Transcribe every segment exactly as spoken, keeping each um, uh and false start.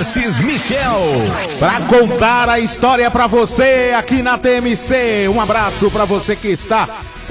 Tarcis Michel, para contar a história para você aqui na T M C. Um abraço para você que está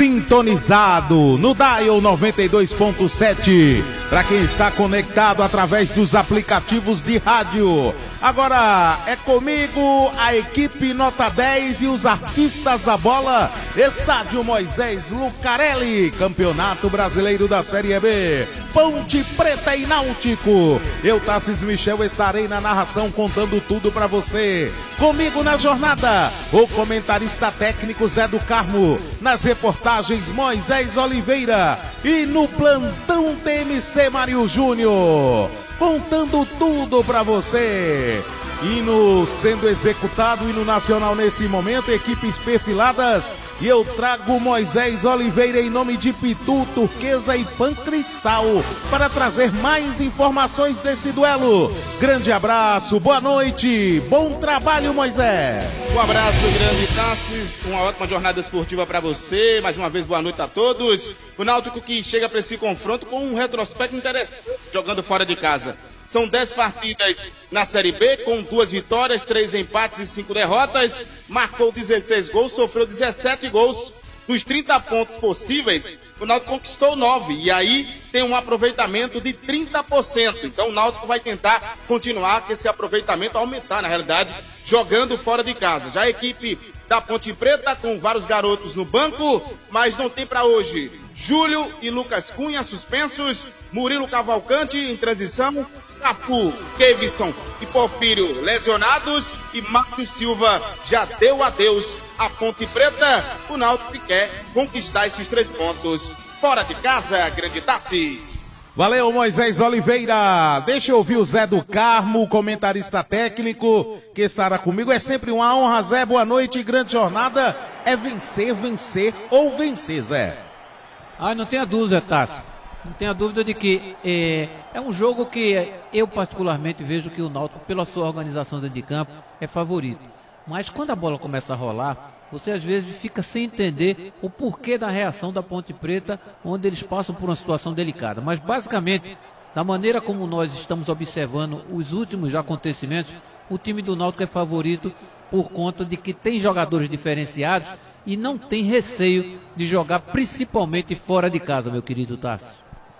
sintonizado no Dial noventa e dois ponto sete, para quem está conectado através dos aplicativos de rádio. Agora é comigo a equipe Nota dez e os artistas da bola. Estádio Moisés Lucarelli, Campeonato Brasileiro da Série B, Ponte Preta e Náutico. Eu, Tarcis Michel, estarei na narração contando tudo pra você. Comigo na jornada, o comentarista técnico Zé do Carmo, nas reportagens Moisés Oliveira e no plantão T M C Mário Júnior, contando tudo pra você. Hino sendo executado, hino nacional nesse momento, equipes perfiladas, e eu trago Moisés Oliveira em nome de Pitu, Turquesa e Pan Cristal para trazer mais informações desse duelo. Grande abraço, boa noite, bom trabalho, Moisés. Um abraço grande, Tarcis, uma ótima jornada esportiva para você, mais uma vez boa noite a todos. O Náutico que chega para esse confronto com um retrospecto interessante, jogando fora de casa. São dez partidas na Série B, com duas vitórias, três empates e cinco derrotas. Marcou dezesseis gols, sofreu dezessete gols. Dos trinta pontos possíveis, o Náutico conquistou nove. E aí tem um aproveitamento de trinta por cento. Então o Náutico vai tentar continuar com esse aproveitamento, aumentar na realidade, jogando fora de casa. Já a equipe da Ponte Preta, com vários garotos no banco, mas não tem para hoje Júlio e Lucas Cunha suspensos, Murilo Cavalcante em transição, Cafu, Kevson e Porfírio lesionados e Márcio Silva já deu adeus à Ponte Preta. O Náutico que quer conquistar esses três pontos fora de casa, grande Tarcis. Valeu, Moisés Oliveira. Deixa eu ouvir o Zé do Carmo, comentarista técnico, que estará comigo. É sempre uma honra, Zé. Boa noite, grande jornada. É vencer, vencer ou vencer, Zé? Ah, não tenha dúvida, Tarso. Não tenha dúvida de que é, é um jogo que eu particularmente vejo que o Náutico, pela sua organização dentro de campo, é favorito. Mas quando a bola começa a rolar, você às vezes fica sem entender o porquê da reação da Ponte Preta, onde eles passam por uma situação delicada. Mas basicamente, da maneira como nós estamos observando os últimos acontecimentos, o time do Náutico é favorito por conta de que tem jogadores diferenciados e não tem receio de jogar principalmente fora de casa, meu querido Tarso.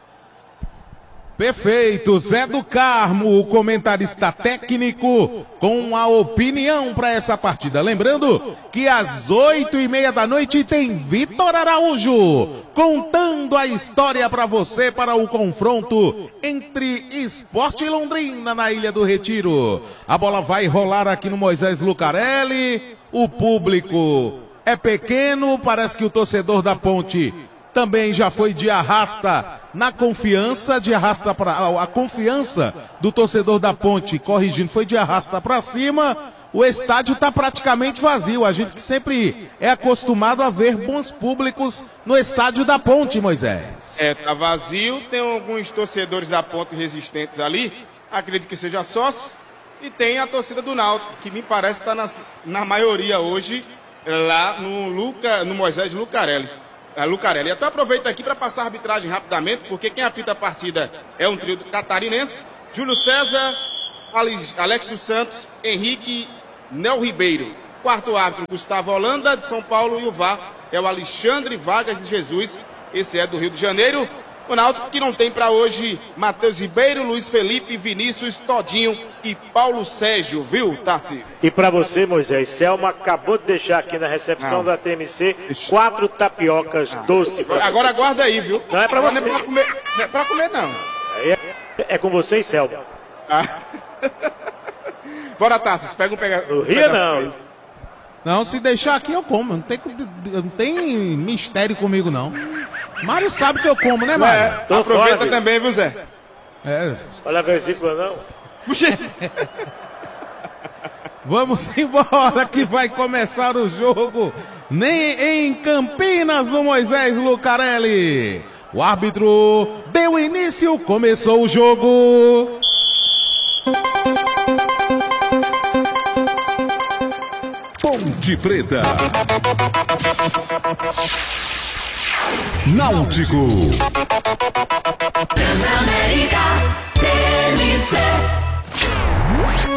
Perfeito, Zé do Carmo, o comentarista técnico, com a opinião para essa partida. Lembrando que às oito e meia da noite tem Vitor Araújo, contando a história para você para o confronto entre Sport e Londrina na Ilha do Retiro. A bola vai rolar aqui no Moisés Lucarelli, o público é pequeno, parece que o torcedor da Ponte também já foi de arrasta na confiança, de arrasta para a confiança do torcedor da Ponte, corrigindo, foi de arrasta para cima. O estádio está praticamente vazio. A gente que sempre é acostumado a ver bons públicos no estádio da Ponte, Moisés. É, tá vazio, tem alguns torcedores da Ponte resistentes ali, acredito que seja sócio, e tem a torcida do Náutico, que me parece estar tá na maioria hoje, lá no, Luca, no Moisés Lucarelli. A Lucarelli. Até aproveito aqui para passar a arbitragem rapidamente, porque quem apita a partida é um trio catarinense: Júlio César, Alex dos Santos, Henrique, Nel Ribeiro. Quarto árbitro, Gustavo Holanda, de São Paulo, e o V A R é o Alexandre Vargas de Jesus, esse é do Rio de Janeiro. O Náutico que não tem para hoje Matheus Ribeiro, Luiz Felipe, Vinícius, Todinho e Paulo Sérgio, viu, Tarcis? E para você, Moisés, Selma acabou de deixar aqui na recepção não. da T M C quatro tapiocas não. doces. Agora aguarda aí, viu? Não é para você. Não é para comer, não é para comer, não. É, é com você e Selma. Ah. Bora, Tarcis, pega um pega. No Rio não. Aí. Não, se deixar aqui eu como. Não tem, não tem mistério comigo, não. Mário sabe que eu como, né, Mário? É, então aproveita fora, também, viu, Zé? É. Olha a versícula, não. Puxa. Vamos embora que vai começar o jogo. Nem em Campinas, no Moisés Lucarelli. O árbitro deu início, começou o jogo. Ponte Preta, Náutico, Transamérica, T M C.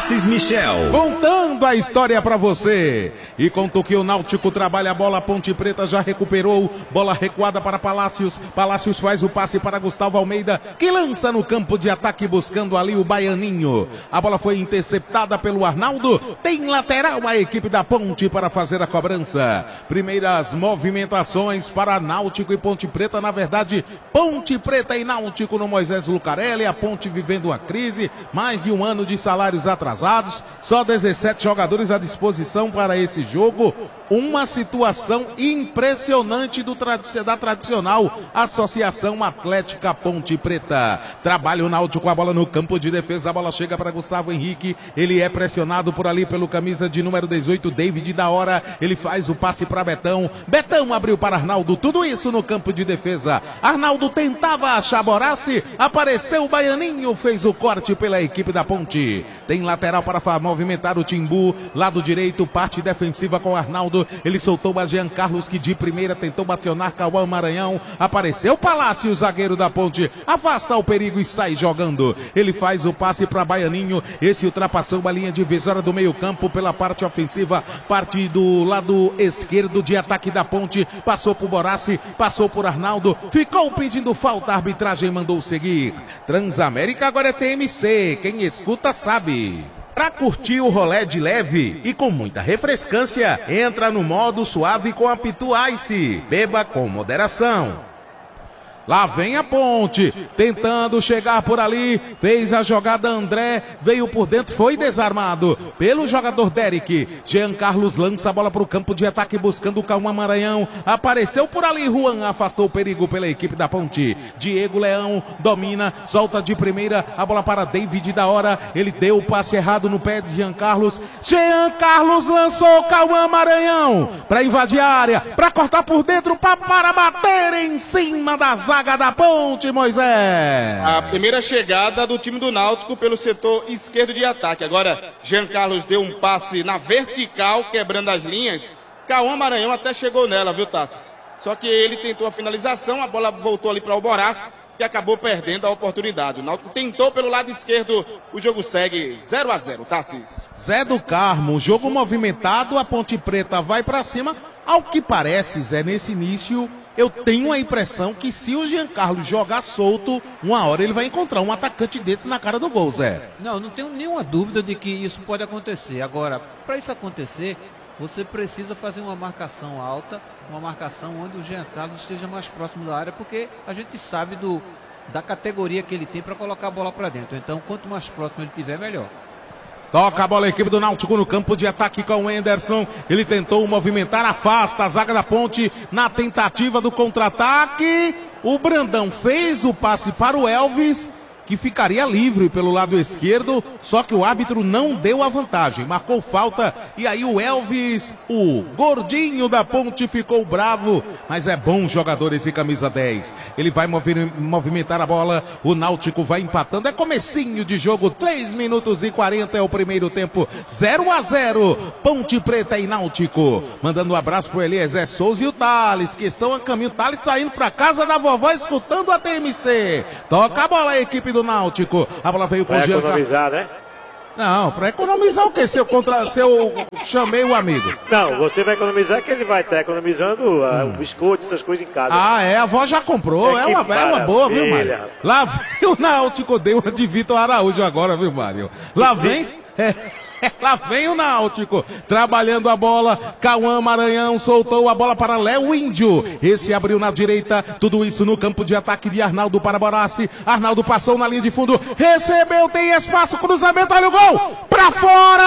Tassis Michel. Contando a história pra você. E contou que o Náutico trabalha a bola, Ponte Preta já recuperou. Bola recuada para Palácios. Palácios faz o passe para Gustavo Almeida, que lança no campo de ataque buscando ali o Baianinho. A bola foi interceptada pelo Arnaldo. Tem lateral a equipe da Ponte para fazer a cobrança. Primeiras movimentações para Náutico e Ponte Preta. Na verdade, Ponte Preta e Náutico no Moisés Lucarelli. A Ponte vivendo uma crise. Mais de um ano de salários atrasados, só dezessete jogadores à disposição para esse jogo, uma situação impressionante do da tradicional Associação Atlética Ponte Preta. Trabalha o Náutico com a bola no campo de defesa, a bola chega para Gustavo Henrique, ele é pressionado por ali pelo camisa de número dezoito, David da hora, ele faz o passe para Betão, Betão abriu para Arnaldo, tudo isso no campo de defesa, Arnaldo tentava achar Borassi, apareceu o Baianinho, fez o corte pela equipe da Ponte. Tem lateral para movimentar o Timbu, lado direito, parte defensiva com Arnaldo, ele soltou a Jean Carlos que de primeira tentou bacionar Cauã Maranhão, apareceu Palácio, o zagueiro da Ponte, afasta o perigo e sai jogando, ele faz o passe para Baianinho, esse ultrapassou a linha divisória do meio campo pela parte ofensiva, parte do lado esquerdo de ataque da Ponte, passou por Borassi, passou por Arnaldo, ficou pedindo falta, a arbitragem mandou seguir. Transamérica agora é T M C, quem escuta sabe. Pra curtir o rolê de leve e com muita refrescância, entra no modo suave com a Pitu Ice. Beba com moderação. Lá vem a Ponte, tentando chegar por ali, fez a jogada André, veio por dentro, foi desarmado pelo jogador Derek. Jean Carlos lança a bola para o campo de ataque buscando o Cauã Maranhão, apareceu por ali, Juan afastou o perigo pela equipe da Ponte. Diego Leão domina, solta de primeira, a bola para David da hora, ele deu o passe errado no pé de Jean Carlos. Jean Carlos lançou o Cauã Maranhão para invadir a área, para cortar por dentro, pra, para bater em cima das zaga da Ponte, Moisés. A primeira chegada do time do Náutico pelo setor esquerdo de ataque. Agora, Jean Carlos deu um passe na vertical, quebrando as linhas. Cauã Maranhão até chegou nela, viu, Tassis? Só que ele tentou a finalização, a bola voltou ali para o Borassi, que acabou perdendo a oportunidade. O Náutico tentou pelo lado esquerdo, o jogo segue zero a zero, Tassis. Zé do Carmo, jogo movimentado, a Ponte Preta vai para cima. Ao que parece, Zé, nesse início, eu tenho a impressão que se o Jean Carlos jogar solto, uma hora ele vai encontrar um atacante desses na cara do gol, Zé. Não, não tenho nenhuma dúvida de que isso pode acontecer. Agora, para isso acontecer, você precisa fazer uma marcação alta, uma marcação onde o Jean Carlos esteja mais próximo da área, porque a gente sabe do, da categoria que ele tem para colocar a bola para dentro. Então, quanto mais próximo ele tiver, melhor. Toca a bola a equipe do Náutico no campo de ataque com o Anderson. Ele tentou movimentar, afasta a zaga da Ponte na tentativa do contra-ataque. O Brandão fez o passe para o Elvis, que ficaria livre pelo lado esquerdo, só que o árbitro não deu a vantagem, marcou falta, e aí o Elvis, o gordinho da Ponte, ficou bravo, mas é bom jogador esse camisa dez, ele vai mover, movimentar a bola, o Náutico vai empatando, é comecinho de jogo, três minutos e quarenta é o primeiro tempo, zero a zero, Ponte Preta e Náutico, mandando um abraço pro Eliezer Souza e o Thales, que estão a caminho, o Thales está indo pra casa da vovó, escutando a T M C, toca a bola a equipe do Náutico, a bola veio com o Jean economizar, né? Não, para economizar o quê? Se eu, contra... Se eu chamei o amigo. Não, você vai economizar que ele vai estar economizando uh, hum. o biscoito, essas coisas em casa. Ah, é, a avó já comprou, é, é, uma, é uma boa, viu, Mário? Lá vem o Náutico, deu uma de Vitor Araújo agora, viu, Mário? Lá vem... É... Lá vem o Náutico, trabalhando a bola, Cauã Maranhão soltou a bola para Léo Índio, esse abriu na direita, tudo isso no campo de ataque de Arnaldo para Borassi, Arnaldo passou na linha de fundo, recebeu, tem espaço, cruzamento, olha o gol, pra fora!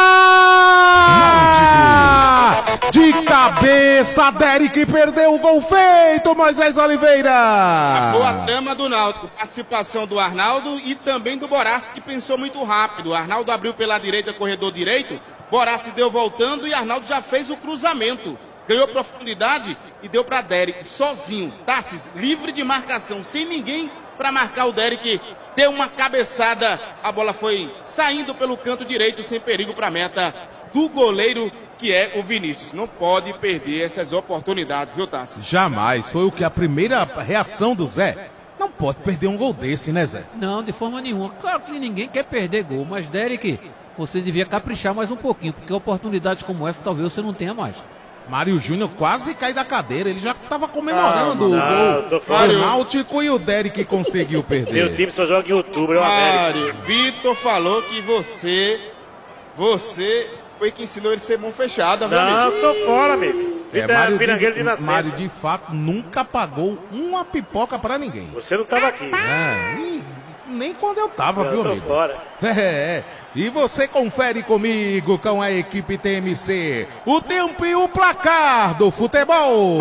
Náutico. De cabeça, Derek perdeu o gol feito, Moisés Oliveira. A boa trama do Náutico, participação do Arnaldo e também do Borassi, que pensou muito rápido, Arnaldo abriu pela direita, corredor direito, direito, Borassi deu voltando e Arnaldo já fez o cruzamento. Ganhou profundidade e deu para Derek, sozinho. Tassis, livre de marcação, sem ninguém para marcar o Derek. Deu uma cabeçada, a bola foi saindo pelo canto direito, sem perigo para a meta do goleiro, que é o Vinícius. Não pode perder essas oportunidades, viu, Tassis? Jamais, foi o que a primeira reação do Zé. Não pode perder um gol desse, né, Zé? Não, de forma nenhuma. Claro que ninguém quer perder gol, mas Derek, você devia caprichar mais um pouquinho, porque oportunidades como essa talvez você não tenha mais. Mário Júnior quase cai da cadeira, ele já estava comemorando ah, o não, gol do Náutico e o Derek conseguiu perder. Meu time só joga em outubro, é o América. Mário, Vitor falou que você, você foi que ensinou ele a ser mão fechada. Não, tô fora, amigo. É, Mário, de, Mário, de fato, nunca pagou uma pipoca pra ninguém. Você não tava aqui. É, e, nem quando eu tava, eu viu, tô amigo? Fora. É, é, e você confere comigo com a equipe T M C o tempo e o placar do futebol.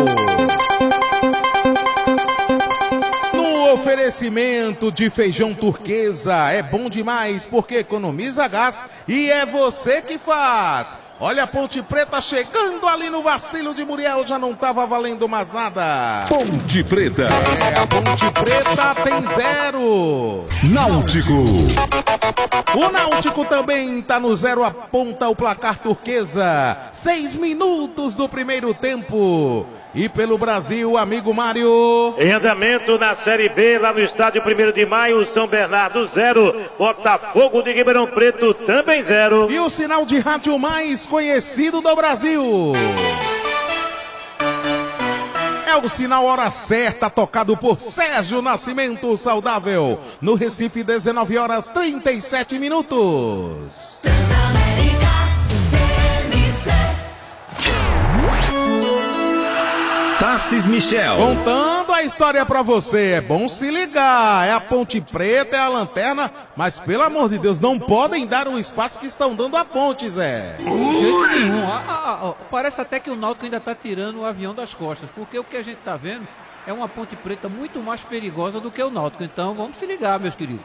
No oferecimento de feijão turquesa, é bom demais porque economiza gás e é você que faz. Olha a Ponte Preta chegando ali no vacilo de Muriel, já não estava valendo mais nada. Ponte Preta. É, a Ponte Preta tem zero. Náutico. O Náutico também está no zero, aponta o placar turquesa. Seis minutos do primeiro tempo. E pelo Brasil, amigo Mário. Em andamento na Série B, lá no estádio primeiro de maio, São Bernardo zero, Botafogo de Ribeirão Preto também zero. E o sinal de rádio mais conhecido do Brasil. É o sinal hora certa, tocado por Sérgio Nascimento Saudável. No Recife, dezenove horas trinta e sete minutos. Tarcis Michel. Contando a história pra você, é bom se ligar, é a Ponte Preta, é a lanterna, mas pelo amor de Deus, não podem dar o espaço que estão dando à ponte, Zé. De jeito nenhum. Ah, ah, ah, parece até que o Náutico ainda tá tirando o avião das costas, porque o que a gente tá vendo é uma Ponte Preta muito mais perigosa do que o Náutico, então vamos se ligar, meus queridos.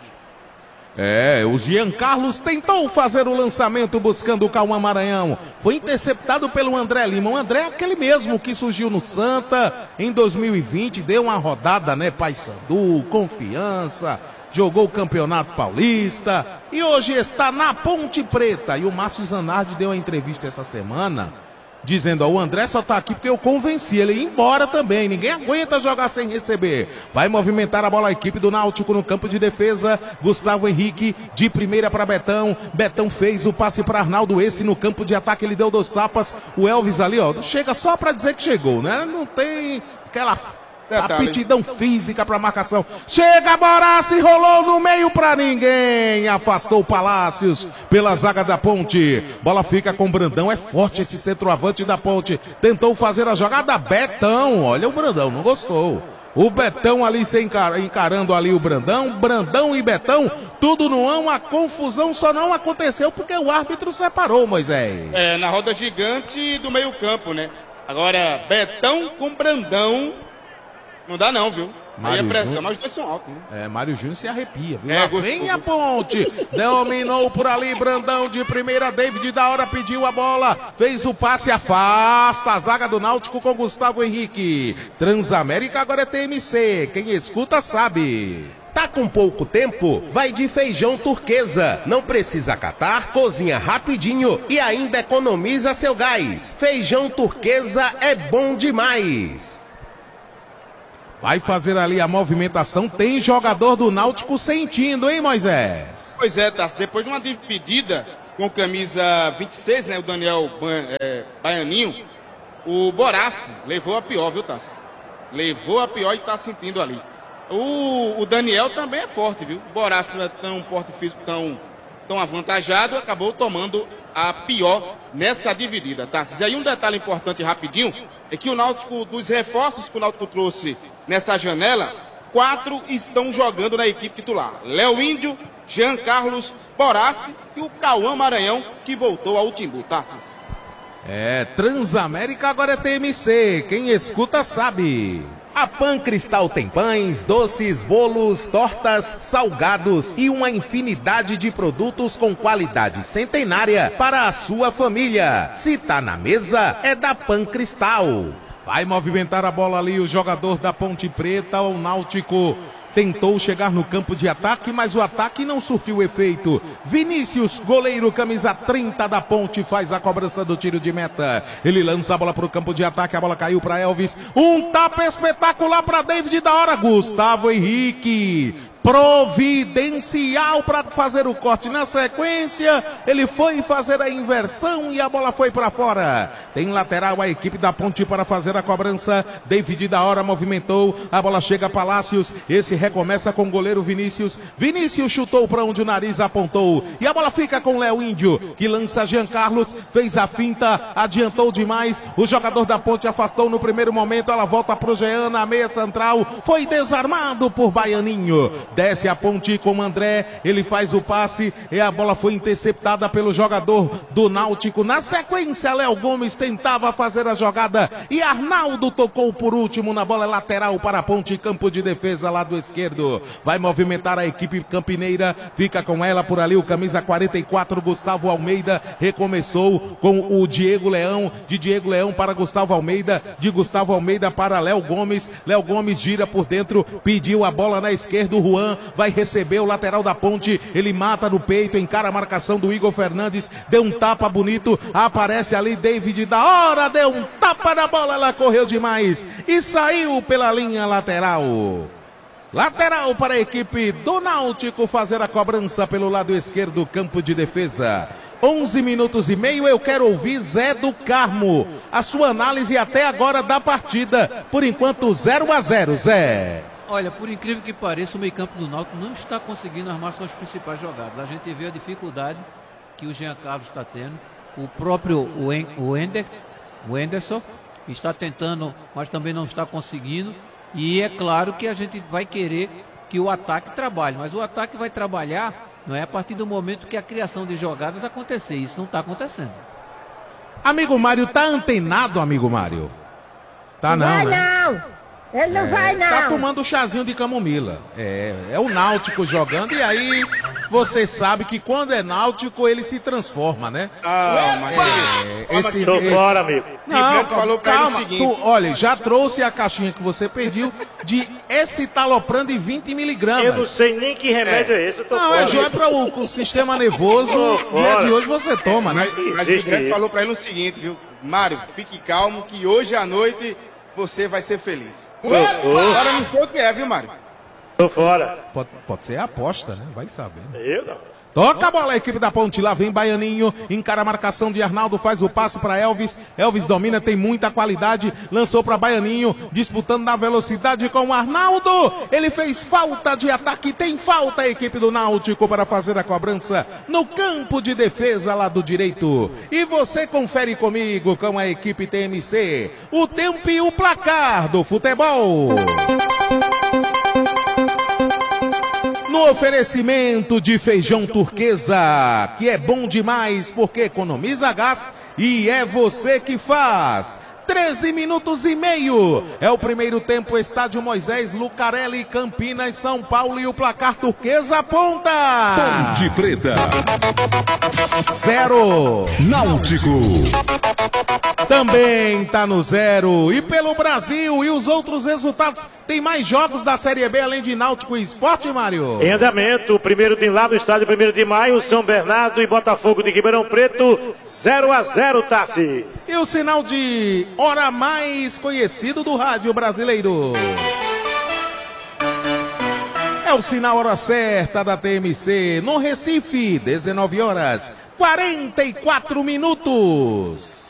É, o Jean Carlos tentou fazer o lançamento buscando o Cauã Maranhão. Foi interceptado pelo André Lima. O André é aquele mesmo que surgiu no Santa em dois mil e vinte, deu uma rodada, né? Paysandu, Confiança, jogou o Campeonato Paulista e hoje está na Ponte Preta. E o Márcio Zanardi deu uma entrevista essa semana dizendo, ó, o André só tá aqui porque eu convenci ele a ir embora também, ninguém aguenta jogar sem receber. Vai movimentar a bola a equipe do Náutico no campo de defesa, Gustavo Henrique de primeira para Betão, Betão fez o passe para Arnaldo, esse no campo de ataque ele deu dois tapas, o Elvis ali, ó, chega só para dizer que chegou, né? Não tem aquela aptidão física para marcação. Chega Borassi, rolou no meio para ninguém. Afastou o Palácios pela zaga da Ponte. Bola fica com o Brandão. É forte esse centroavante da Ponte. Tentou fazer a jogada. Betão. Olha o Brandão, não gostou. O Betão ali se encar encarando ali o Brandão. Brandão e Betão, tudo no ão. A confusão só não aconteceu porque o árbitro separou, Moisés. É, na roda gigante do meio campo, né? Agora, Betão com Brandão. Não dá não, viu? Aí é pressão, mas os dois são altos, né? É, Mário Júnior se arrepia, viu? É, Lá gostou. vem a Ponte, dominou por ali, Brandão de primeira, David da hora pediu a bola, fez o passe, afasta a zaga do Náutico com Gustavo Henrique. Transamérica agora é T M C, quem escuta sabe. Tá com pouco tempo? Vai de feijão turquesa. Não precisa catar, cozinha rapidinho e ainda economiza seu gás. Feijão turquesa é bom demais. Vai fazer ali a movimentação, tem jogador do Náutico sentindo, hein, Moisés? Pois é, Tassi, depois de uma dividida com camisa vinte e seis, né, o Daniel é, Baianinho, o Borassi levou a pior, viu, Tassi? Levou a pior e tá sentindo ali. O, o Daniel também é forte, viu? O Borassi não é tão porte físico tão, tão avantajado, acabou tomando a pior nessa dividida, Tassi. E aí um detalhe importante rapidinho, é que o Náutico, dos reforços que o Náutico trouxe nessa janela, quatro estão jogando na equipe titular. Léo Índio, Jean Carlos, Borassi e o Cauã Maranhão, que voltou ao Timbu, Tassis. É, Transamérica agora é T M C, quem escuta sabe. A Pan Cristal tem pães, doces, bolos, tortas, salgados e uma infinidade de produtos com qualidade centenária para a sua família. Se tá na mesa, é da Pan Cristal. Vai movimentar a bola ali o jogador da Ponte Preta, o Náutico tentou chegar no campo de ataque, mas o ataque não surtiu efeito. Vinícius, goleiro, camisa trinta da Ponte, faz a cobrança do tiro de meta. Ele lança a bola para o campo de ataque, a bola caiu para Elvis. Um tapa espetacular para David da hora. Gustavo Henrique, providencial para fazer o corte. Na sequência, ele foi fazer a inversão e a bola foi para fora. Tem lateral a equipe da Ponte para fazer a cobrança. David da hora movimentou, a bola chega a Palácios. Esse recomeça com o goleiro Vinícius. Vinícius chutou para onde o nariz apontou e a bola fica com Léo Índio, que lança Jean Carlos, fez a finta, adiantou demais. O jogador da Ponte afastou no primeiro momento, ela volta para o Jean na meia central, foi desarmado por Baianinho. Desce a Ponte com o André, ele faz o passe e a bola foi interceptada pelo jogador do Náutico. Na sequência, Léo Gomes tentava fazer a jogada e Arnaldo tocou por último na bola lateral para a Ponte, campo de defesa lado esquerdo. Vai movimentar a equipe campineira, fica com ela por ali o camisa quarenta e quatro, Gustavo Almeida, recomeçou com o Diego Leão, de Diego Leão para Gustavo Almeida, de Gustavo Almeida para Léo Gomes. Léo Gomes gira por dentro, pediu a bola na esquerda, o Juan vai receber o lateral da Ponte, ele mata no peito, encara a marcação do Igor Fernandes, deu um tapa bonito, aparece ali David da hora, deu um tapa na bola, ela correu demais e saiu pela linha lateral. Lateral para a equipe do Náutico fazer a cobrança pelo lado esquerdo, campo de defesa. onze minutos e meio, eu quero ouvir Zé do Carmo, a sua análise até agora da partida, por enquanto zero a zero, Zé. Olha, por incrível que pareça, o meio-campo do Náutico não está conseguindo armar suas principais jogadas. A gente vê a dificuldade que o Jean Carlos está tendo. O próprio o Enders, o Enderson está tentando, mas também não está conseguindo. E é claro que a gente vai querer que o ataque trabalhe, mas o ataque vai trabalhar, não é a partir do momento que a criação de jogadas acontecer. Isso não está acontecendo. Amigo Mário, tá antenado, amigo Mário? Tá não, vai né? não! Ele não É, vai, não. tá tomando chazinho de camomila. É, é o Náutico jogando. E aí, você sabe que quando é Náutico, ele se transforma, né? Ah, mas É, esse, Tô esse... fora, amigo. Não, Neto falou pra ele o calma. seguinte. Tu, olha, já trouxe a caixinha que você pediu de escitalopram de vinte miligramas. Eu não sei nem que remédio é, esse, eu tô Não, fora. é joia para o, o sistema nervoso. Tô Dia fora. de hoje você toma, né? Mas, mas o Existe Neto isso. falou pra ele o seguinte, viu? Mário, fique calmo que hoje à noite você vai ser feliz. Agora não sei o que é, viu, Mário? Tô fora. Pode, pode ser aposta, né? Vai saber. Eu não. Toca a bola, a equipe da Ponte, lá vem Baianinho, encara a marcação de Arnaldo, faz o passe para Elvis, Elvis domina, tem muita qualidade, lançou para Baianinho, disputando na velocidade com o Arnaldo, ele fez falta de ataque, tem falta a equipe do Náutico para fazer a cobrança no campo de defesa lá do direito. E você confere comigo com a equipe T M C, o tempo e o placar do futebol. No oferecimento de feijão turquesa, que é bom demais porque economiza gás e é você que faz. treze minutos e meio. É o primeiro tempo, Estádio Moisés, Lucarelli, Campinas, São Paulo e o placar turquesa aponta. Ponte Preta. Zero. Náutico. Também tá no zero. E pelo Brasil e os outros resultados, tem mais jogos da Série B além de Náutico e Esporte, Mário? Em andamento, o primeiro tem lá no estádio primeiro de maio, São Bernardo e Botafogo de Ribeirão Preto, zero a zero, Tassis. E o sinal de hora mais conhecido do rádio brasileiro. É o sinal hora certa da T M C, no Recife, dezenove horas, quarenta e quatro minutos.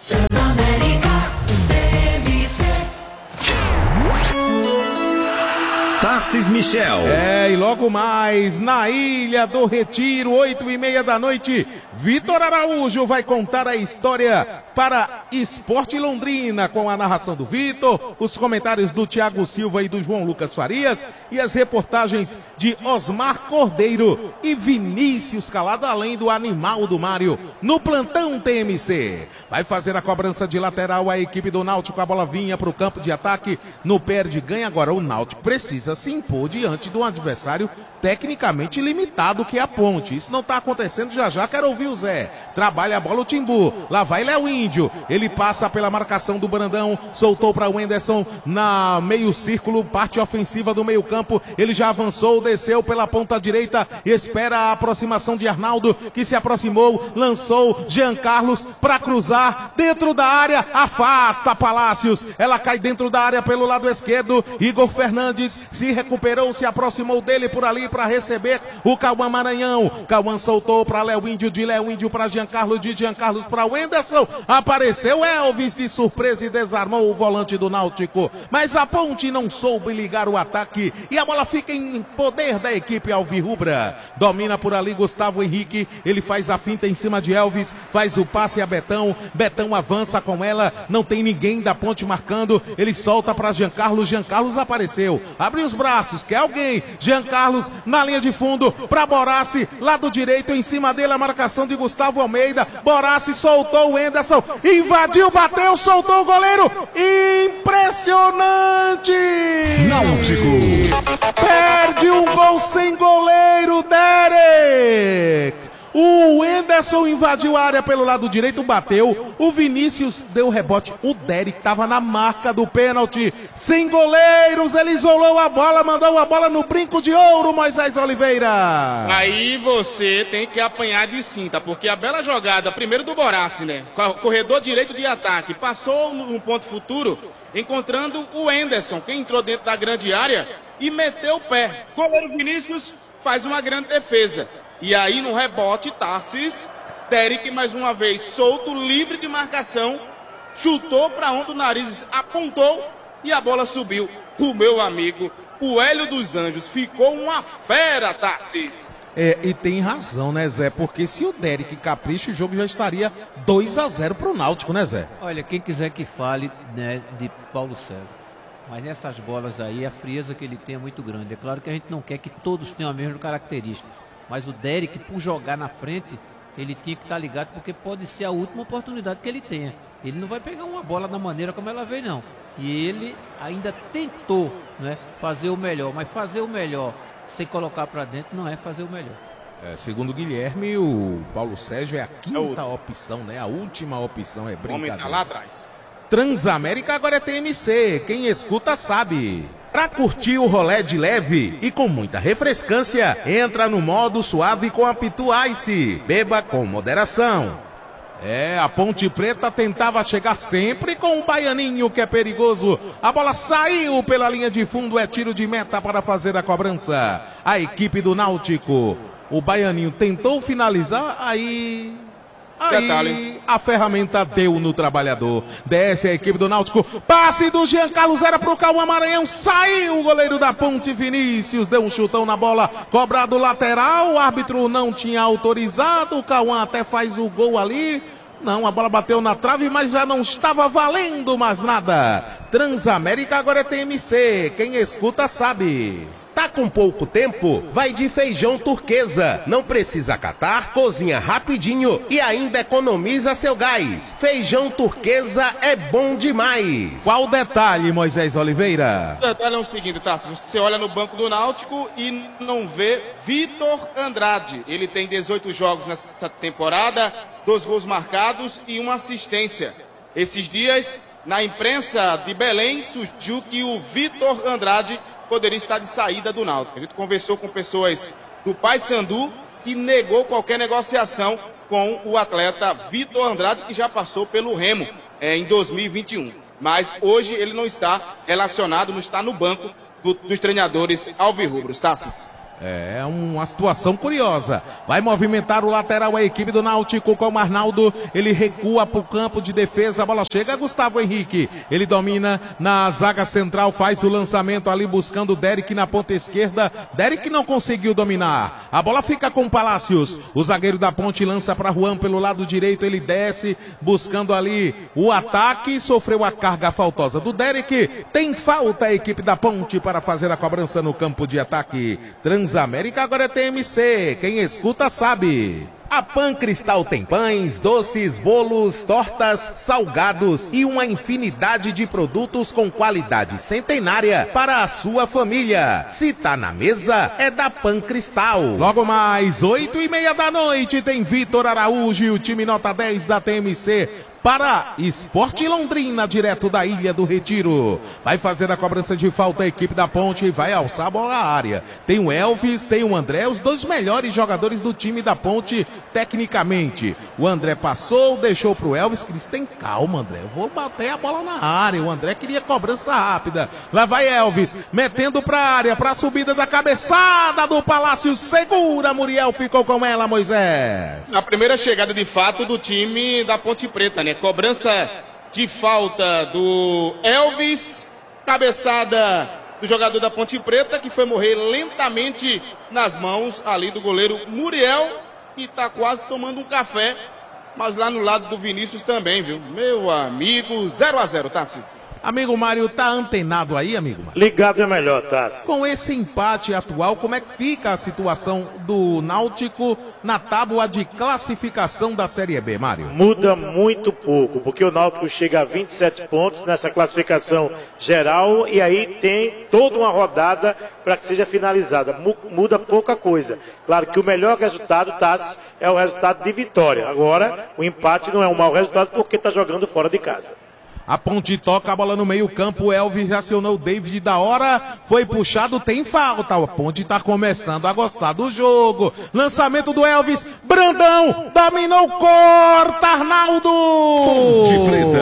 Tarcis Michel. É, e logo mais, na Ilha do Retiro, oito e meia da noite, Vitor Araújo vai contar a história para Esporte Londrina, com a narração do Vitor, os comentários do Thiago Silva e do João Lucas Farias, e as reportagens de Osmar Cordeiro e Vinícius Calado, além do animal do Mário, no plantão T M C. Vai fazer a cobrança de lateral a equipe do Náutico, a bola vinha para o campo de ataque, no perde, ganha agora, o Náutico precisa se impor diante de um adversário tecnicamente limitado que é a Ponte. Isso não está acontecendo já já, quero ouvir o Zé. Trabalha a bola o Timbu, lá vai Léo Índio, ele passa pela marcação do Brandão, soltou para o Wenderson na meio círculo, parte ofensiva do meio campo, ele já avançou, desceu pela ponta direita e espera a aproximação de Arnaldo, que se aproximou, lançou Jean Carlos para cruzar dentro da área, afasta Palácios, ela cai dentro da área pelo lado esquerdo, Igor Fernandes se recuperou, se aproximou dele por ali para receber o Cauã Maranhão. Cauã soltou para Léo Índio, de Léo Índio para Jean Carlos, de Jean Carlos para Wenderson. Apareceu Elvis de surpresa e desarmou o volante do Náutico. Mas a Ponte não soube ligar o ataque e a bola fica em poder da equipe alvirrubra. Domina por ali Gustavo Henrique, ele faz a finta em cima de Elvis, faz o passe a Betão. Betão avança com ela, não tem ninguém da Ponte marcando, ele solta para Jean Carlos, Jean Carlos apareceu, abre os braços, quer alguém, Jean Carlos na linha de fundo, para Borassi, lado direito, em cima dele a marcação de Gustavo Almeida, Borassi soltou o Wenderson, invadiu, bateu, soltou o goleiro, impressionante! Náutico perde um gol sem goleiro, Derek! O Wenderson invadiu a área pelo lado direito, bateu. O Vinícius deu rebote. O Derek estava na marca do pênalti. Sem goleiros, ele isolou a bola, mandou a bola no brinco de ouro, Moisés Oliveira. Aí você tem que apanhar de cinta, porque a bela jogada, primeiro do Borassi, né? Corredor direito de ataque, passou no ponto futuro, encontrando o Wenderson, que entrou dentro da grande área e meteu o pé. Goleiro Vinícius faz uma grande defesa. E aí no rebote, Tarsis, Derek mais uma vez solto, livre de marcação, chutou para onde o nariz apontou e a bola subiu. O meu amigo, o Hélio dos Anjos, ficou uma fera, Tarsis. É, e tem razão, né, Zé? Porque se o Derek capricha, o jogo já estaria dois a zero pro Náutico, né, Zé? Olha, quem quiser que fale, né, de Paulo César. Mas nessas bolas aí, a frieza que ele tem é muito grande. É claro que a gente não quer que todos tenham a mesma característica. Mas o Derek, por jogar na frente, ele tinha que estar ligado, porque pode ser a última oportunidade que ele tenha. Ele não vai pegar uma bola da maneira como ela veio, não. E ele ainda tentou, né, fazer o melhor. Mas fazer o melhor sem colocar para dentro não é fazer o melhor. É, segundo o Guilherme, o Paulo Sérgio é a quinta opção, né? A última opção, é brincadeira. O homem tá lá atrás. Transamérica agora é T M C, quem escuta sabe. Pra curtir o rolê de leve e com muita refrescância, entra no modo suave com a Pitu Ice. Beba com moderação. É, a Ponte Preta tentava chegar sempre com o Baianinho, que é perigoso. A bola saiu pela linha de fundo, é tiro de meta para fazer a cobrança. A equipe do Náutico. O Baianinho tentou finalizar, aí... Aí a ferramenta deu no trabalhador. Desce a equipe do Náutico. Passe do Jean Carlos, era pro Cauã Maranhão. Saiu o goleiro da Ponte, Vinícius. Deu um chutão na bola. Cobrado lateral. O árbitro não tinha autorizado. O Cauã até faz o gol ali. Não, a bola bateu na trave, mas já não estava valendo mais nada. Transamérica agora é T M C. Quem escuta sabe. Tá com pouco tempo? Vai de feijão turquesa. Não precisa catar, cozinha rapidinho e ainda economiza seu gás. Feijão turquesa é bom demais. Qual o detalhe, Moisés Oliveira? O detalhe é o seguinte, tá? Você olha no banco do Náutico e não vê Vitor Andrade. Ele tem dezoito jogos nessa temporada, dois gols marcados e uma assistência. Esses dias, na imprensa de Belém, surgiu que o Vitor Andrade poderia estar de saída do Náutico. A gente conversou com pessoas do Paysandu que negou qualquer negociação com o atleta Vitor Andrade, que já passou pelo Remo é, em dois mil e vinte e um. Mas hoje ele não está relacionado, não está no banco do, dos treinadores alvirrubros. Tassis. É uma situação curiosa. Vai movimentar o lateral a equipe do Náutico com o Arnaldo. Ele recua para o campo de defesa. A bola chega a Gustavo Henrique. Ele domina na zaga central. Faz o lançamento ali buscando o Derek na ponta esquerda. Derek não conseguiu dominar. A bola fica com o Palácios. O zagueiro da Ponte lança para Juan pelo lado direito. Ele desce buscando ali o ataque. Sofreu a carga faltosa do Derek. Tem falta a equipe da Ponte para fazer a cobrança no campo de ataque. Transamérica agora é T M C, quem escuta sabe. A Pan Cristal tem pães, doces, bolos, tortas, salgados e uma infinidade de produtos com qualidade centenária para a sua família. Se tá na mesa, é da Pan Cristal. Logo mais, oito e meia da noite, tem Vitor Araújo e o time nota dez da T M C para Esporte Londrina, direto da Ilha do Retiro. Vai fazer a cobrança de falta a equipe da Ponte e vai alçar a bola à área. Tem o Elvis, tem o André, os dois melhores jogadores do time da Ponte tecnicamente. O André passou, deixou pro Elvis, que disse, tem calma, André, eu vou bater a bola na área. O André queria cobrança rápida. Lá vai Elvis, metendo pra área, pra subida da cabeçada do Palácio. Segura, Muriel, ficou com ela, Moisés. A primeira chegada de fato do time da Ponte Preta, né? Cobrança de falta do Elvis, cabeçada do jogador da Ponte Preta, que foi morrer lentamente nas mãos ali do goleiro Muriel, que tá quase tomando um café, mas lá no lado do Vinícius também, viu? Meu amigo, zero a zero, Tassis. Amigo Mário, tá antenado aí, amigo Mário? Ligado é melhor, Tassi. Com esse empate atual, como é que fica a situação do Náutico na tábua de classificação da Série B, Mário? Muda muito pouco, porque o Náutico chega a vinte e sete pontos nessa classificação geral e aí tem toda uma rodada para que seja finalizada. Muda pouca coisa. Claro que o melhor resultado, Tassi, é o resultado de vitória. Agora, o empate não é um mau resultado porque está jogando fora de casa. A Ponte toca a bola no meio campo, o Elvis acionou o David da hora, foi puxado, tem falta. A Ponte tá começando a gostar do jogo. Lançamento do Elvis, Brandão, dominou, corta, Arnaldo! Ponte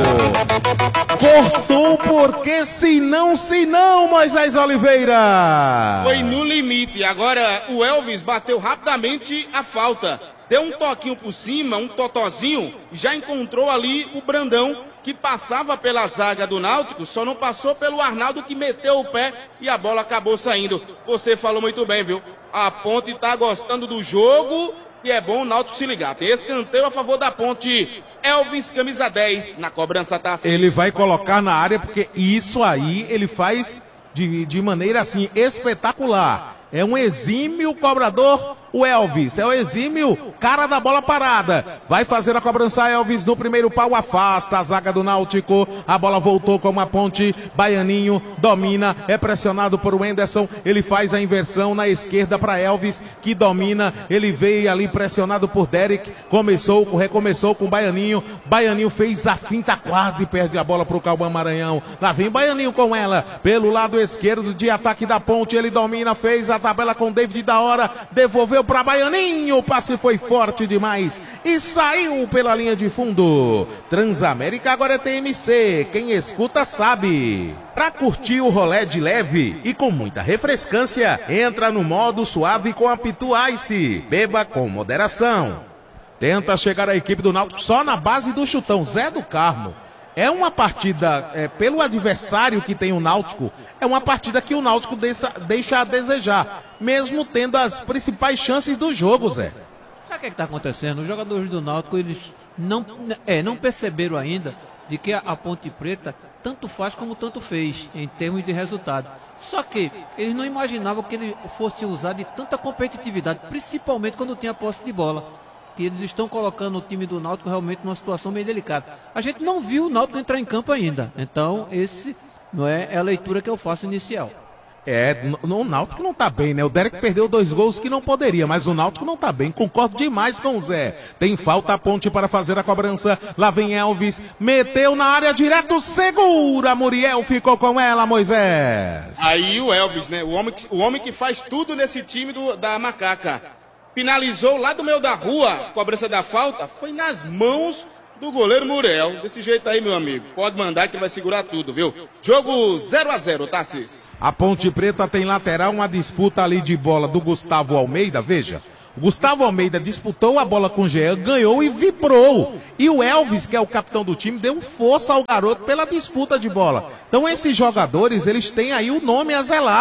Preta. Cortou porque se não, se não, Moisés Oliveira. Foi no limite, agora o Elvis bateu rapidamente a falta. Deu um toquinho por cima, um totozinho, já encontrou ali o Brandão, que passava pela zaga do Náutico, só não passou pelo Arnaldo, que meteu o pé e a bola acabou saindo. Você falou muito bem, viu? A Ponte tá gostando do jogo e é bom o Náutico se ligar. Tem escanteio a favor da Ponte. Elvis, camisa dez, na cobrança tá assim. Ele vai colocar na área, porque isso aí ele faz de, de maneira assim espetacular. É um exímio cobrador, o Elvis. É o exímio cara da bola parada. Vai fazer a cobrança Elvis no primeiro pau. Afasta a zaga do Náutico. A bola voltou com a Ponte. Baianinho domina. É pressionado por Wenderson. Ele faz a inversão na esquerda para Elvis, que domina. Ele veio ali pressionado por Derek. Começou, recomeçou com o Baianinho. Baianinho fez a finta, quase perde a bola para o Cauã Maranhão. Lá vem Baianinho com ela. Pelo lado esquerdo de ataque da Ponte. Ele domina, fez a tabela com David da hora. Devolveu para Baianinho, o passe foi forte demais e saiu pela linha de fundo. Transamérica agora é T M C, quem escuta sabe. Para curtir o rolê de leve e com muita refrescância, entra no modo suave com a Pitu Ice. Beba com moderação. Tenta chegar a equipe do Náutico só na base do chutão, Zé do Carmo. É uma partida, é, pelo adversário que tem o Náutico, é uma partida que o Náutico deixa, deixa a desejar, mesmo tendo as principais chances do jogo, Zé. Sabe o que está acontecendo? Os jogadores do Náutico, eles não, é, não perceberam ainda de que a, a Ponte Preta tanto faz como tanto fez, em termos de resultado. Só que eles não imaginavam que ele fosse usar de tanta competitividade, principalmente quando tinha posse de bola. Que eles estão colocando o time do Náutico realmente numa situação bem delicada. A gente não viu o Náutico entrar em campo ainda. Então, esse não é, é a leitura que eu faço inicial. É, no, o Náutico não tá bem, né? O Derek perdeu dois gols que não poderia, mas o Náutico não tá bem. Concordo demais com o Zé. Tem falta a Ponte para fazer a cobrança. Lá vem Elvis, meteu na área direto, segura. Muriel ficou com ela, Moisés. Aí o Elvis, né? O homem, o homem que faz tudo nesse time do, da Macaca. Finalizou lá do meio da rua, cobrança da falta, foi nas mãos do goleiro Muriel. Desse jeito aí, meu amigo, pode mandar que vai segurar tudo, viu? Jogo zero a zero, Tassis. A Ponte Preta tem lateral, uma disputa ali de bola do Gustavo Almeida, veja. O Gustavo Almeida disputou a bola com o Jean, ganhou e vibrou. E o Elvis, que é o capitão do time, deu força ao garoto pela disputa de bola. Então esses jogadores, eles têm aí o nome a zelar.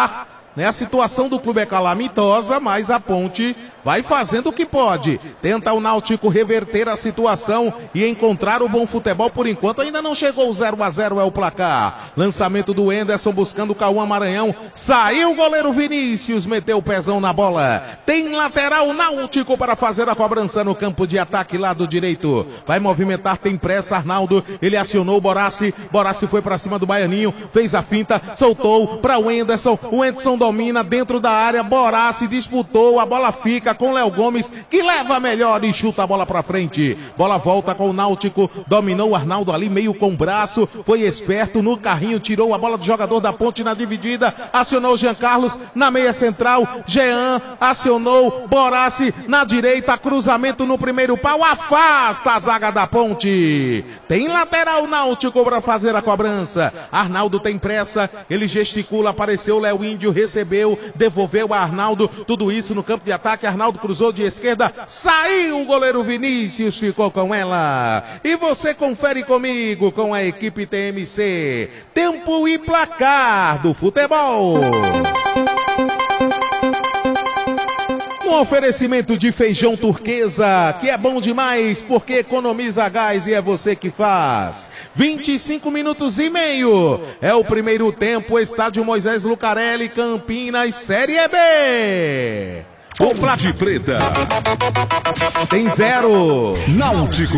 Né? A situação do clube é calamitosa, mas a Ponte vai fazendo o que pode. Tenta o Náutico reverter a situação e encontrar o bom futebol. Por enquanto ainda não chegou, o zero a zero é o placar. Lançamento do Enderson buscando o Cauã Maranhão. Saiu o goleiro Vinícius, meteu o pezão na bola. Tem lateral Náutico para fazer a cobrança no campo de ataque lado direito. Vai movimentar, tem pressa Arnaldo. Ele acionou o Borassi. Borassi foi para cima do Baianinho, fez a finta, soltou para o Enderson. O Enderson domina dentro da área, Borassi disputou, a bola fica com Léo Gomes, que leva melhor e chuta a bola pra frente. Bola volta com o Náutico, dominou o Arnaldo ali meio com o braço, foi esperto no carrinho, tirou a bola do jogador da Ponte na dividida, acionou o Jean Carlos na meia central, Jean acionou Borassi na direita, cruzamento no primeiro pau, afasta a zaga da Ponte. Tem lateral Náutico para fazer a cobrança. Arnaldo tem pressa, ele gesticula, apareceu o Léo Índio, recebeu, devolveu a Arnaldo, tudo isso no campo de ataque. Arnaldo cruzou de esquerda, saiu o goleiro Vinícius, ficou com ela. E você confere comigo com a equipe T M C. Tempo e placar do futebol. Um oferecimento de feijão turquesa, que é bom demais porque economiza gás e é você que faz. vinte e cinco minutos e meio. É o primeiro tempo, Estádio Moisés Lucarelli, Campinas, Série B. O Ponte Preta tem zero. Náutico.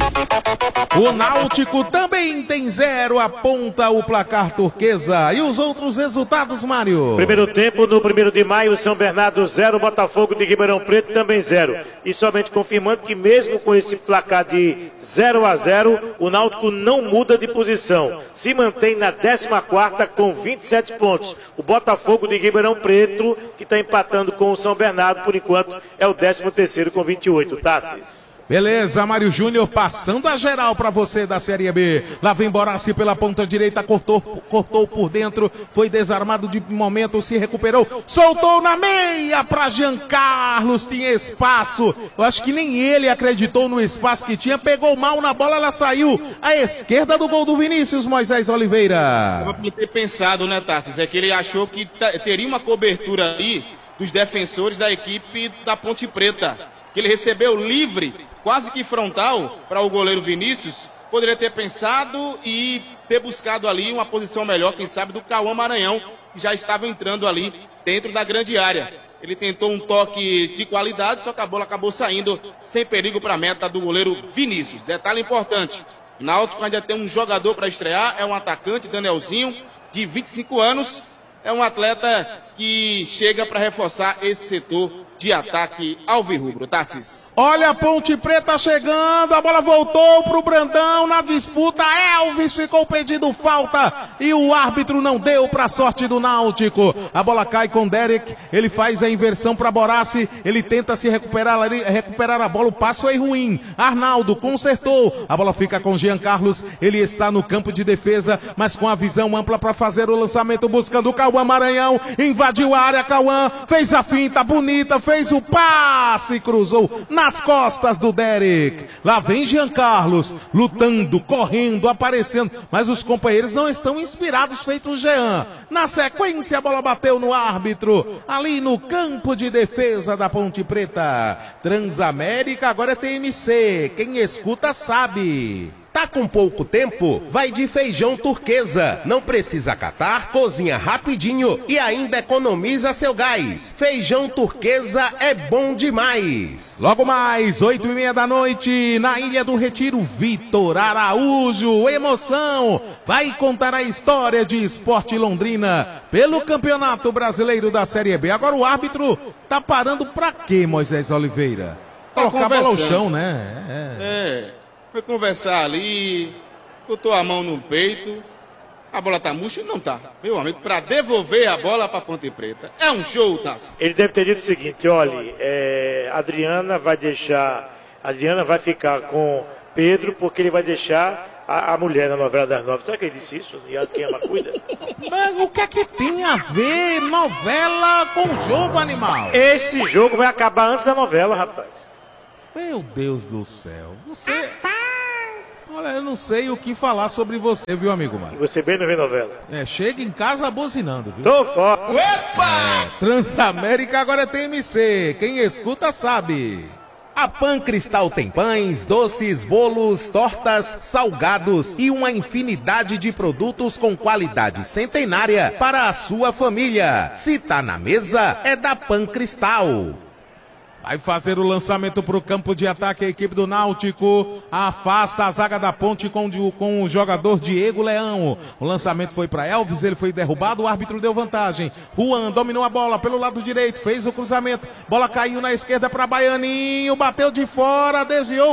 O Náutico também tem zero, aponta o placar turquesa. E os outros resultados, Mário? Primeiro tempo, no primeiro de maio, São Bernardo zero, Botafogo de Ribeirão Preto também zero. E somente confirmando que mesmo com esse placar de zero a zero, o Náutico não muda de posição. Se mantém na décima quarta com vinte e sete pontos. O Botafogo de Ribeirão Preto, que está empatando com o São Bernardo, por enquanto, é o décimo terceiro com vinte e oito. Tassis. Beleza, Mário Júnior passando a geral para você da Série B. Lá vem Borassi pela ponta direita, cortou, cortou por dentro, foi desarmado de momento, se recuperou, soltou na meia para Jean Carlos, tinha espaço. Eu acho que nem ele acreditou no espaço que tinha, pegou mal na bola, ela saiu à esquerda do gol do Vinícius, Moisés Oliveira. Eu vou ter pensado, né, Tassis? É que ele achou que teria uma cobertura ali dos defensores da equipe da Ponte Preta, que ele recebeu livre, quase que frontal, para o goleiro Vinícius. Poderia ter pensado e ter buscado ali uma posição melhor, quem sabe, do Cauã Maranhão, que já estava entrando ali dentro da grande área. Ele tentou um toque de qualidade, só que a bola acabou saindo sem perigo para a meta do goleiro Vinícius. Detalhe importante, o Náutico ainda tem um jogador para estrear, é um atacante, Danielzinho, de vinte e cinco anos, é um atleta que chega para reforçar esse setor de ataque alvirrubro. Tassis. Olha a Ponte Preta chegando, a bola voltou pro Brandão na disputa, Elvis ficou pedindo falta e o árbitro não deu para sorte do Náutico. A bola cai com Derek, ele faz a inversão para Borassi, ele tenta se recuperar, recuperar a bola, o passo é ruim. Arnaldo consertou, a bola fica com Jean Carlos, ele está no campo de defesa, mas com a visão ampla para fazer o lançamento, buscando o Cauã Maranhão, invadiu a área, Cauã fez a finta bonita, fez o passe, cruzou nas costas do Derek. Lá vem Jean Carlos, lutando, correndo, aparecendo, mas os companheiros não estão inspirados, feito o Jean. Na sequência, a bola bateu no árbitro, ali no campo de defesa da Ponte Preta. Transamérica, agora é T M C, quem escuta sabe. Tá com pouco tempo? Vai de feijão turquesa. Não precisa catar, cozinha rapidinho e ainda economiza seu gás. Feijão turquesa é bom demais. Logo mais, oito e meia da noite, na Ilha do Retiro, Vitor Araújo, emoção, vai contar a história de Sport Londrina pelo Campeonato Brasileiro da Série B. Agora o árbitro tá parando pra quê, Moisés Oliveira? Colocar a bola ao chão, né? É. é. Foi conversar ali, botou a mão no peito, a bola tá murcha? Não tá. Meu amigo, para devolver a bola para Ponte Preta. É um show, Tassi. Ele deve ter dito o seguinte, olha, é, Adriana vai deixar, Adriana vai ficar com Pedro porque ele vai deixar a, a mulher na novela das nove. Será que ele disse isso? E quem ama cuida? Mas o que é que tem a ver novela com jogo, animal? Esse jogo vai acabar antes da novela, rapaz. Meu Deus do céu, você... Olha, eu não sei o que falar sobre você, viu, amigo Mário? Você bem não vê novela. É, chega em casa buzinando, viu? Tô fora. É, Transamérica agora é T M C. Quem escuta sabe. A Pan Cristal tem pães, doces, bolos, tortas, salgados e uma infinidade de produtos com qualidade centenária para a sua família. Se tá na mesa, é da Pan Cristal. Vai fazer o lançamento para o campo de ataque a equipe do Náutico. Afasta a zaga da Ponte com, com o jogador Diego Leão. O lançamento foi para Elvis, ele foi derrubado, o árbitro deu vantagem. Juan dominou a bola pelo lado direito, fez o cruzamento. Bola caiu na esquerda para Baianinho, bateu de fora, desviou.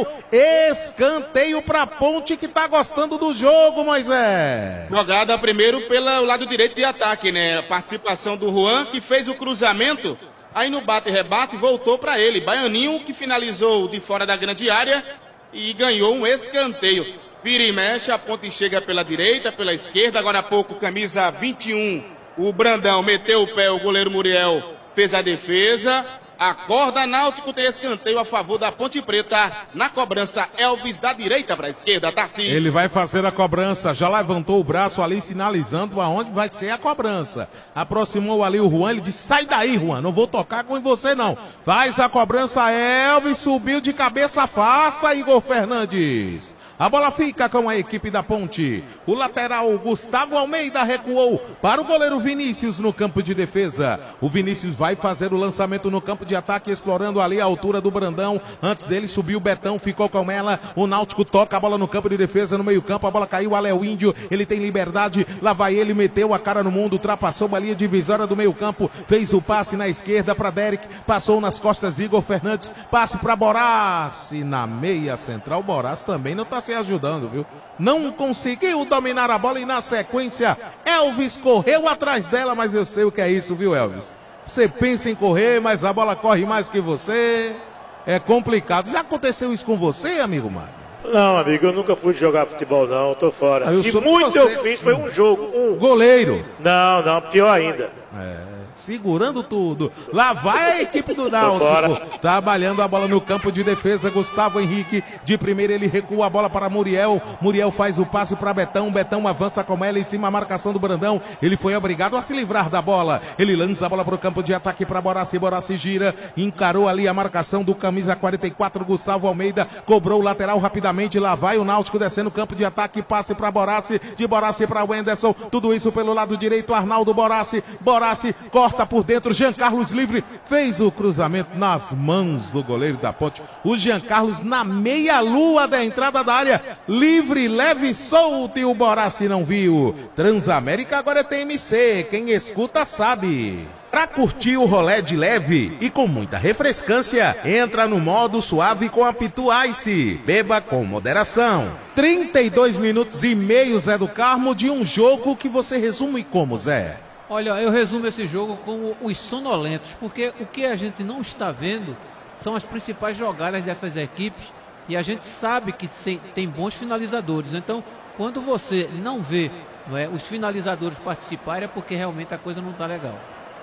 Escanteio para a Ponte que tá gostando do jogo, Moisés. Jogada primeiro pelo lado direito de ataque, né? A participação do Juan que fez o cruzamento. Aí no bate-rebate voltou para ele. Baianinho que finalizou de fora da grande área e ganhou um escanteio. Vira e mexe, a Ponte chega pela direita, pela esquerda. Agora há pouco, camisa vinte e um, o Brandão meteu o pé, o goleiro Muriel fez a defesa. Acorda, Náutico tem escanteio a favor da Ponte Preta. Na cobrança, Elvis da direita para a esquerda, Tarcísio. Ele vai fazer a cobrança, já levantou o braço ali, sinalizando aonde vai ser a cobrança. Aproximou ali o Juan, ele disse, sai daí, Juan, não vou tocar com você não. Faz a cobrança, Elvis, subiu de cabeça, afasta, Igor Fernandes. A bola fica com a equipe da Ponte. O lateral, Gustavo Almeida, recuou para o goleiro Vinícius no campo de defesa. O Vinícius vai fazer o lançamento no campo de ataque, explorando ali a altura do Brandão. Antes dele subiu o Betão, ficou com ela. O Náutico toca a bola no campo de defesa, no meio campo. A bola caiu, a Léo Índio, ele tem liberdade. Lá vai ele, meteu a cara no mundo, ultrapassou a linha divisória do meio campo. Fez o passe na esquerda para Derek. Passou nas costas Igor Fernandes. Passe para Borassi na meia central. Borassi também não está se ajudando, viu? Não conseguiu dominar a bola e na sequência Elvis correu atrás dela, mas eu sei o que é isso, viu, Elvis? Você pensa em correr, mas a bola corre mais que você. É complicado. Já aconteceu isso com você, amigo Mário? Não, amigo, eu nunca fui jogar futebol, não. Tô fora. Eu Se sou muito você... eu fiz, foi um jogo. Um. Goleiro. Não, não, pior ainda. É. Segurando tudo. Lá vai a equipe do Náutico. Trabalhando a bola no campo de defesa. Gustavo Henrique. De primeira ele recua a bola para Muriel. Muriel faz o passe para Betão. Betão avança com ela em cima a marcação do Brandão. Ele foi obrigado a se livrar da bola. Ele lança a bola para o campo de ataque para Borassi. Borassi gira. Encarou ali a marcação do camisa quarenta e quatro. Gustavo Almeida. Cobrou o lateral rapidamente. Lá vai o Náutico descendo o campo de ataque. Passe para Borassi. De Borassi para Wenderson. Tudo isso pelo lado direito. Arnaldo Borassi. Borassi corta por dentro, Jean Carlos livre, fez o cruzamento nas mãos do goleiro da Ponte. O Jean Carlos na meia-lua da entrada da área, livre, leve, solto, e o Borassi não viu. Transamérica agora é T M C, quem escuta sabe. Para curtir o rolê de leve e com muita refrescância, entra no modo suave com a Pitu Ice. Beba com moderação. trinta e dois minutos e meio, Zé do Carmo, de um jogo que você resume como, Zé? Olha, eu resumo esse jogo como os sonolentos, porque o que a gente não está vendo são as principais jogadas dessas equipes e a gente sabe que tem bons finalizadores. Então, quando você não vê, não é, os finalizadores participarem, é porque realmente a coisa não está legal.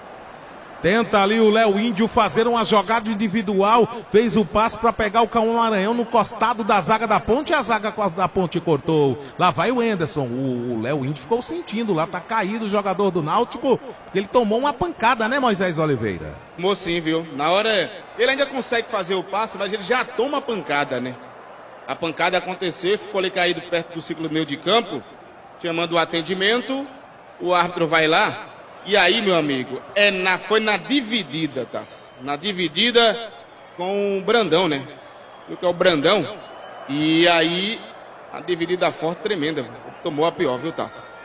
Tenta ali o Léo Índio fazer uma jogada individual. Fez o passe para pegar o Cauã Maranhão no costado da zaga da Ponte. E a zaga da Ponte cortou. Lá vai o Enderson. O Léo Índio ficou sentindo. Lá tá caído o jogador do Náutico. Ele tomou uma pancada, né, Moisés Oliveira? Mocinho, viu? Na hora, ele ainda consegue fazer o passe, mas ele já toma a pancada, né? A pancada aconteceu, ficou ali caído perto do ciclo meio de campo, chamando o atendimento. O árbitro vai lá. E aí, meu amigo, é na, foi na dividida, tá? Na dividida com o Brandão, né? O que é o Brandão. E aí, a dividida forte, tremenda. Tomou a pior, viu, Taças?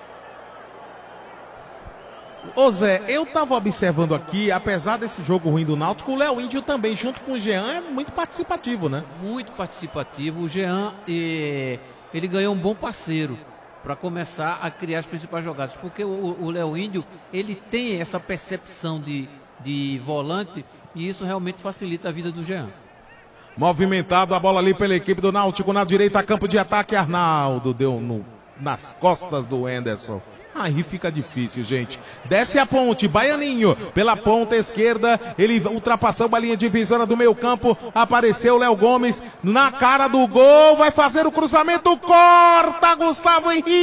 Ô Zé, eu tava observando aqui, apesar desse jogo ruim do Náutico, o Léo Índio também, junto com o Jean, é muito participativo, né? Muito participativo. O Jean, eh, ele ganhou um bom parceiro para começar a criar as principais jogadas, porque o Léo Índio, ele tem essa percepção de, de volante e isso realmente facilita a vida do Jean. Movimentado a bola ali pela equipe do Náutico na direita, campo de ataque, Arnaldo deu no, nas costas do Enderson. Aí fica difícil, gente. Desce a ponte, Baianinho, pela ponta esquerda, ele ultrapassou a linha divisória do meio campo, apareceu o Léo Gomes na cara do gol, vai fazer o cruzamento, corta Gustavo Henrique.